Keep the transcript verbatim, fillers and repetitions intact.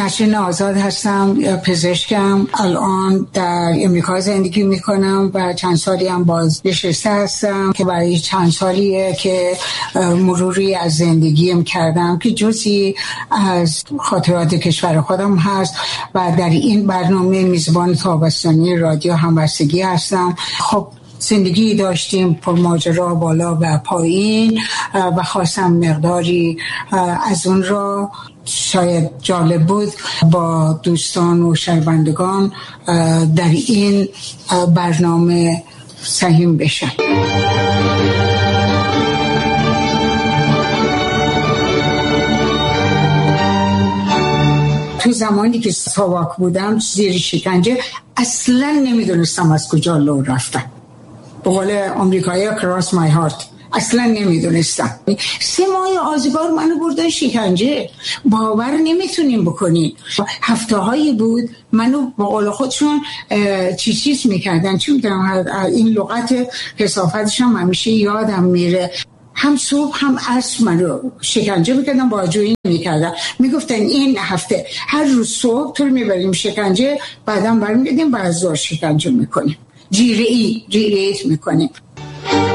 نسرین آزاد هستم، پزشکم. الان در امریکا زندگی میکنم و چند سالی هم باز نشسته هستم که برای چند سالیه که مروری از زندگیم کردم که جزئی از خاطرات کشور خودم هست و در این برنامه میزبان تابستانی رادیو همبستگی هستم. خب زندگی داشتیم پر ماجرا بالا و پایین و خواستم مقداری از اون را شاید جالب بود با دوستان و شنوندگان در این برنامه سهیم بشن. تو زمانی که ساواک بودم زیر شکنجه اصلا نمیدونستم از کجا لو رفتم. به قول آمریکایی کراس مای هارت، اصلا نمیدونستم. سه ماه آزگار منو بردن شکنجه، باور نمیتونیم بکنین. هفته هایی بود منو با قول خودشون چی چیز میکردن، چی میدونم این لغت کثافتش هم همیشه یادم میره. هم صبح هم عصر منو شکنجه میکردن، باجویی میکردن، میگفتن این هفته هر روز صبح تو رو میبریم شکنجه، بعدم برمیگردیم بعد از ظهر شکنجه میکنیم، جیره ای جیره ایت میکنیم.